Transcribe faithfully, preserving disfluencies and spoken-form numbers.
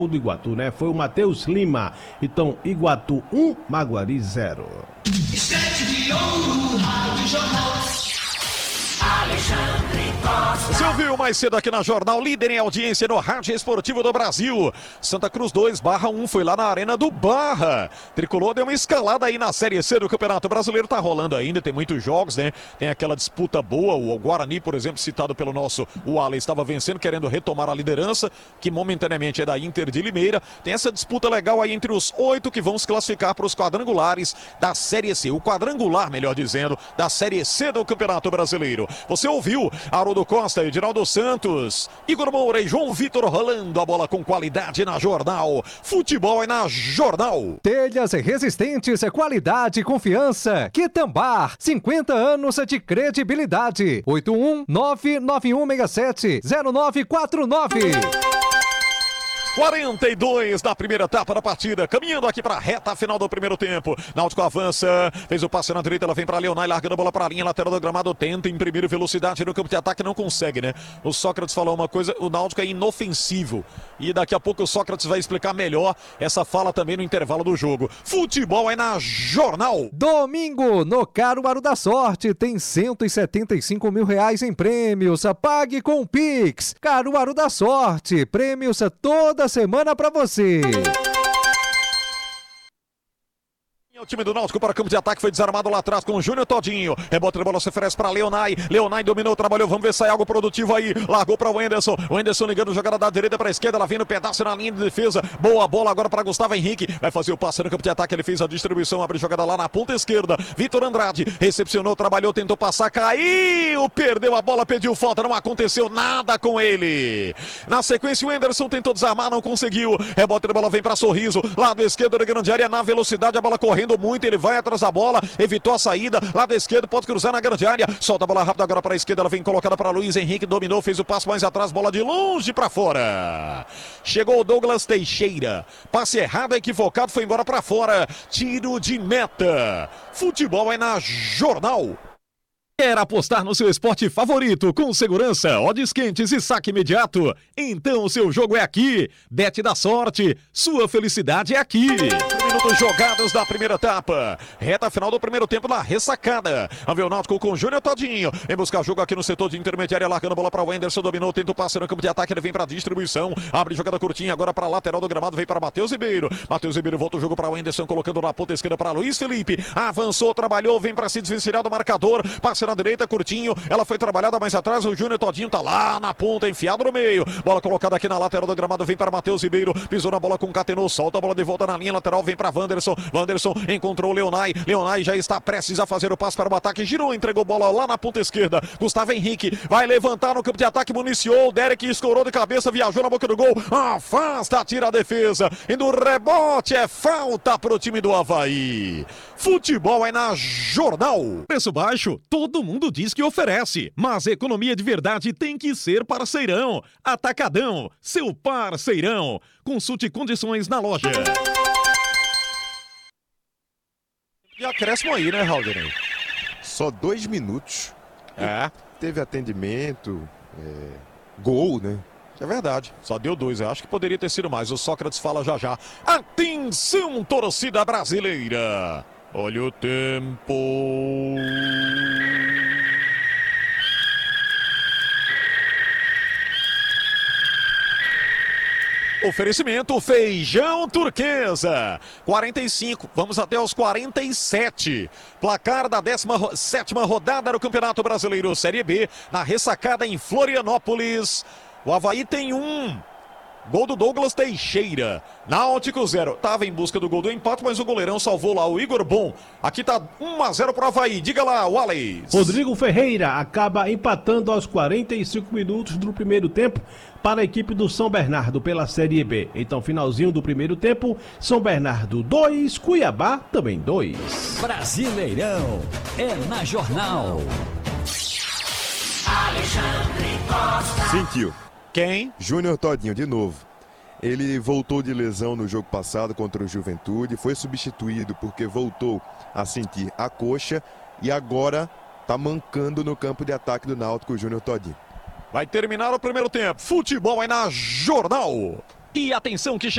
do Iguatu, né? Foi o Matheus Lima. Então, Iguatu um, Maguari zero. Estete de ouro, Rádio Jornal. Alexandre Costa. Você ouviu mais cedo aqui na Jornal, líder em audiência no Rádio Esportivo do Brasil. Santa Cruz dois, Barra um, foi lá na Arena do Barra. Tricolor deu uma escalada aí na Série C do Campeonato Brasileiro. Tá rolando ainda, tem muitos jogos, né? Tem aquela disputa boa. O Guarani, por exemplo, citado pelo nosso o Ale, estava vencendo, querendo retomar a liderança, que momentaneamente é da Inter de Limeira. Tem essa disputa legal aí entre os oito que vão se classificar para os quadrangulares da Série C. O quadrangular, melhor dizendo, da Série C do Campeonato Brasileiro. Você ouviu Haroldo Costa, Edinaldo Santos, Igor Moura e João Vitor rolando a bola com qualidade na Jornal. Futebol é na Jornal. Telhas resistentes, qualidade e confiança. Quitambar, cinquenta anos de credibilidade. oito um nove nove um seis sete zero nove quatro nove. quarenta e dois da primeira etapa da partida, caminhando aqui para a reta final do primeiro tempo. Náutico avança, fez o passe na direita, ela vem para Leonai, largando a bola para a linha lateral do gramado, tenta imprimir velocidade no campo de ataque, não consegue, né? O Sócrates falou uma coisa, o Náutico é inofensivo. E daqui a pouco o Sócrates vai explicar melhor essa fala também no intervalo do jogo. Futebol é na Jornal. Domingo, no Caruaru da Sorte, tem cento e setenta e cinco mil reais em prêmios. Pague com o Pix. Caruaru da Sorte, prêmios toda semana pra você. O time do Náutico para o campo de ataque foi desarmado lá atrás com o Júnior Todinho. Rebote de bola se oferece para Leonai. Leonai dominou, trabalhou. Vamos ver se sai algo produtivo aí. Largou para o Wenderson. O Wenderson ligando, jogada da direita para a esquerda. Ela vem no pedaço na linha de defesa. Boa bola agora para Gustavo Henrique. Vai fazer o passe no campo de ataque. Ele fez a distribuição. Abre jogada lá na ponta esquerda. Vitor Andrade recepcionou, trabalhou, tentou passar. Caiu. Perdeu a bola, pediu falta. Não aconteceu nada com ele. Na sequência, o Wenderson tentou desarmar, não conseguiu. Rebote de bola vem para Sorriso. Lado esquerdo da grande área. Na velocidade, a bola correndo muito, ele vai atrás da bola, evitou a saída, lado esquerdo, pode cruzar na grande área, solta a bola rápida agora para a esquerda, ela vem colocada para Luiz Henrique, dominou, fez o passo mais atrás, bola de longe para fora. Chegou o Douglas Teixeira, passe errado, equivocado, foi embora para fora, tiro de meta. Futebol é na Jornal. Quer apostar no seu esporte favorito com segurança, odds quentes e saque imediato? Então o seu jogo é aqui. Bet da Sorte, sua felicidade é aqui. Minutos jogados da primeira etapa. Reta final do primeiro tempo na ressacada. Avião Náutico com o Júnior Todinho. Vem buscar jogo aqui no setor de intermediária, largando a bola para o Wenderson, dominou, tenta o passe no campo de ataque, ele vem para distribuição. Abre jogada curtinha agora para a lateral do gramado, vem para Matheus Ribeiro. Matheus Ribeiro volta o jogo para o Wenderson, colocando na ponta esquerda para Luiz Felipe. Avançou, trabalhou, vem para se desvencilhar do marcador. Passe na direita, curtinho, ela foi trabalhada mais atrás, o Júnior Todinho tá lá na ponta, enfiado no meio, bola colocada aqui na lateral do gramado, vem para Matheus Ribeiro, pisou na bola, concatenou, solta a bola de volta na linha lateral, vem para Wanderson, Wanderson encontrou o Leonai, Leonai já está prestes a fazer o passe para o ataque, girou, entregou bola lá na ponta esquerda, Gustavo Henrique vai levantar no campo de ataque, municiou, o Derek escorou de cabeça, viajou na boca do gol, afasta, tira a defesa, e no rebote é falta pro time do Avaí. Futebol é na Jornal. Preço baixo, todo mundo diz que oferece, mas economia de verdade tem que ser parceirão. Atacadão, seu parceirão. Consulte condições na loja. E acréscimo aí, né, Haldner? Só dois minutos. É. Teve atendimento, é, gol, né? É verdade, só deu dois, eu acho que poderia ter sido mais. O Sócrates fala já já. Atenção, torcida brasileira. Olha o tempo. Oferecimento Feijão Turquesa. quarenta e cinco, vamos até os quarenta e sete. Placar da décima sétima rodada do Campeonato Brasileiro Série B, na ressacada em Florianópolis. O Avaí tem um. Gol do Douglas Teixeira. Náutico zero. Tava em busca do gol do empate, mas o goleirão salvou lá o Igor Bom. Aqui tá um a zero pro Avaí. Diga lá, Wallace. Rodrigo Ferreira acaba empatando aos quarenta e cinco minutos do primeiro tempo para a equipe do São Bernardo pela Série B. Então, finalzinho do primeiro tempo, São Bernardo dois, Cuiabá também dois. Brasileirão é na Jornal. Alexandre Costa. Sentiu. Quem? Júnior Todinho, de novo. Ele voltou de lesão no jogo passado contra o Juventude, foi substituído porque voltou a sentir a coxa e agora tá mancando no campo de ataque do Náutico, o Júnior Todinho. Vai terminar o primeiro tempo. Futebol é na Jornal. E atenção que chega.